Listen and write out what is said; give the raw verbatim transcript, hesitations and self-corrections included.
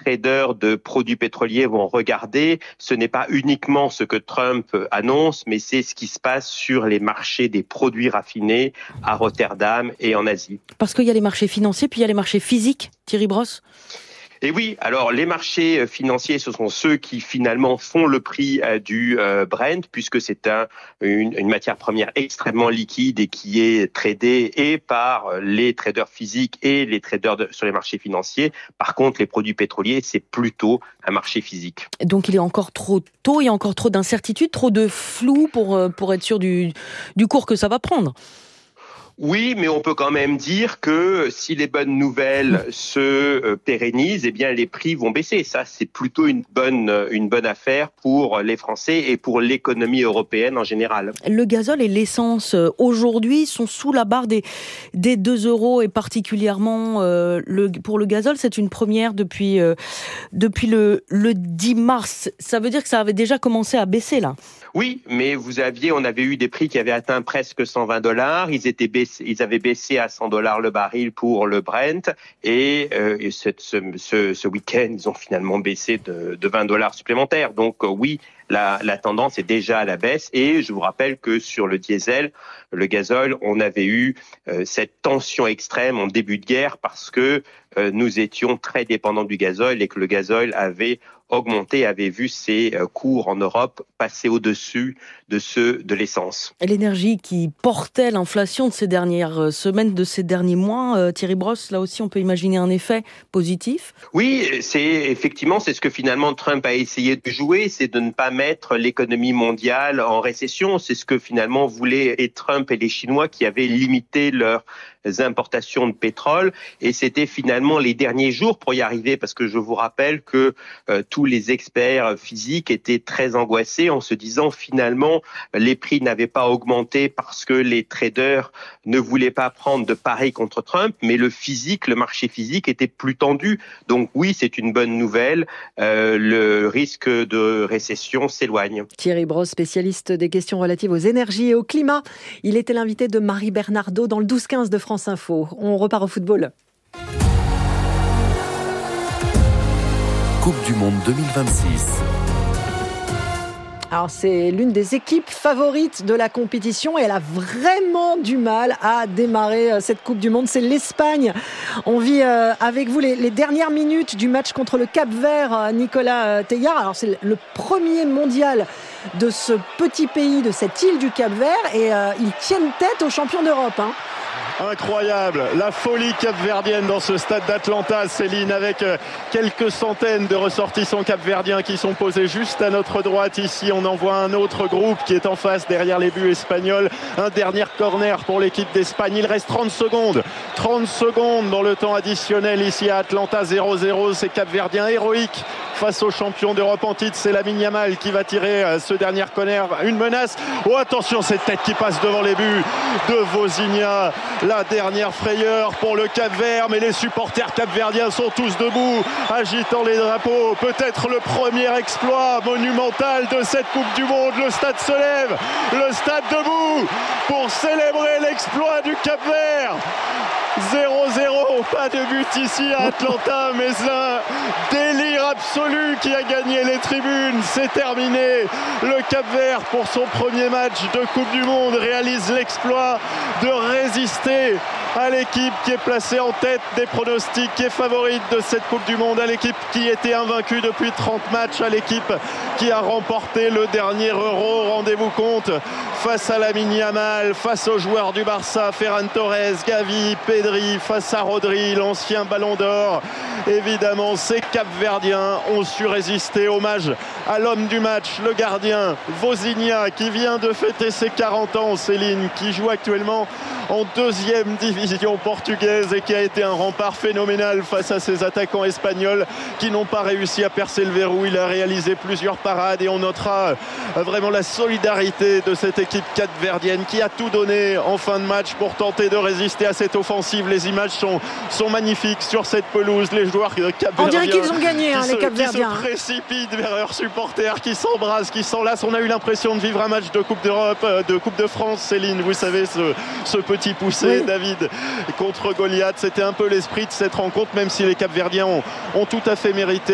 traders de produits pétroliers vont regarder, ce n'est pas uniquement ce que Trump annonce, mais c'est ce qui se passe sur les marchés des produits raffinés à Rotterdam et en Asie. Parce qu'il y a les marchés financiers, puis il y a les marchés physiques, Thierry Brosse. Et oui, alors les marchés financiers, ce sont ceux qui finalement font le prix du Brent, puisque c'est un, une, une matière première extrêmement liquide et qui est tradée et par les traders physiques et les traders de, sur les marchés financiers. Par contre, les produits pétroliers, c'est plutôt un marché physique. Donc il est encore trop tôt, il y a encore trop d'incertitudes, trop de flou pour, pour être sûr du, du cours que ça va prendre. Oui, mais on peut quand même dire que si les bonnes nouvelles se pérennisent, eh bien les prix vont baisser. Ça, c'est plutôt une bonne une bonne affaire pour les Français et pour l'économie européenne en général. Le gazole et l'essence aujourd'hui sont sous la barre des des deux euros et particulièrement euh, le pour le gazole, c'est une première depuis euh, depuis le le dix mars. Ça veut dire que ça avait déjà commencé à baisser là. Oui, mais vous aviez, on avait eu des prix qui avaient atteint presque cent vingt dollars. Ils étaient baissés, ils avaient baissé à cent dollars le baril pour le Brent. Et, euh, et ce, ce, ce week-end, ils ont finalement baissé de, de vingt dollars supplémentaires. Donc euh, oui, la, la tendance est déjà à la baisse. Et je vous rappelle que sur le diesel, le gazole, on avait eu euh, cette tension extrême en début de guerre parce que euh, nous étions très dépendants du gazole et que le gazole avait augmenté, avait vu ses cours en Europe passer au-dessus de ceux de l'essence. Et l'énergie qui portait l'inflation de ces dernières semaines, de ces derniers mois, euh, Thierry Brosse, là aussi on peut imaginer un effet positif? Oui, c'est effectivement, c'est ce que finalement Trump a essayé de jouer, c'est de ne pas mettre l'économie mondiale en récession. C'est ce que finalement voulaient et Trump et les Chinois qui avaient limité leurs importations de pétrole. Et c'était finalement les derniers jours pour y arriver, parce que je vous rappelle que euh, tous les experts physiques étaient très angoissés en se disant finalement les prix n'avaient pas augmenté parce que les traders ne voulaient pas prendre de paris contre Trump, mais le physique, le marché physique était plus tendu. Donc oui, c'est une bonne nouvelle. Euh, le risque de récession s'éloigne. Thierry Brosse, spécialiste des questions relatives aux énergies et au climat. Il était l'invité de Marie Bernardaud dans le douze quinze de France Info. On repart au football. Coupe du Monde deux mille vingt-six. Alors c'est l'une des équipes favorites de la compétition et elle a vraiment du mal à démarrer cette Coupe du Monde. C'est l'Espagne. On vit euh, avec vous les, les dernières minutes du match contre le Cap-Vert, Nicolas Teilhard. Alors c'est le premier mondial de ce petit pays, de cette île du Cap-Vert et euh, ils tiennent tête aux champions d'Europe, hein. Incroyable, la folie capverdienne dans ce stade d'Atlanta, Céline, avec quelques centaines de ressortissants capverdiens qui sont posés juste à notre droite. Ici, on en voit un autre groupe qui est en face derrière les buts espagnols. Un dernier corner pour l'équipe d'Espagne. Il reste trente secondes. trente secondes dans le temps additionnel ici à Atlanta, zéro zéro. C'est capverdien héroïque face aux champions d'Europe en titre. C'est Lamine Yamal qui va tirer ce dernier corner. Une menace. Oh, attention, cette tête qui passe devant les buts de Vozinha. La dernière frayeur pour le Cap-Vert, mais les supporters capverdiens sont tous debout, agitant les drapeaux. Peut-être le premier exploit monumental de cette Coupe du Monde. Le stade se lève, le stade debout pour célébrer l'exploit du Cap-Vert. zéro zéro, pas de but ici à Atlanta, mais un délire absolu qui a gagné les tribunes. C'est terminé. Le Cap-Vert, pour son premier match de Coupe du Monde, réalise l'exploit de résister à l'équipe qui est placée en tête des pronostics, qui est favorite de cette Coupe du Monde, à l'équipe qui était invaincue depuis trente matchs, à l'équipe qui a remporté le dernier Euro. Rendez-vous compte, face à Lamine Yamal, face aux joueurs du Barça, Ferran Torres, Gavi, Pedri, face à Rodri, l'ancien Ballon d'Or. Évidemment, ces Capverdiens ont su résister. Hommage à l'homme du match, le gardien Vozinha, qui vient de fêter ses quarante ans, Céline, qui joue actuellement en deuxième division portugaise et qui a été un rempart phénoménal face à ses attaquants espagnols qui n'ont pas réussi à percer le verrou. Il a réalisé plusieurs parades et on notera vraiment la solidarité de cette équipe capverdienne qui a tout donné en fin de match pour tenter de résister à cette offensive. Les images sont, sont magnifiques sur cette pelouse. Les joueurs capverdiens, on dirait qu'ils ont gagné, hein, se, les Capverdiens, qui se précipitent vers leurs supporters, qui s'embrassent, qui s'enlacent. On a eu l'impression de vivre un match de Coupe d'Europe, de Coupe de France, Céline. Vous savez, ce, ce petit poussé, oui. David contre Goliath, c'était un peu l'esprit de cette rencontre, même si les Capverdiens ont, ont tout à fait mérité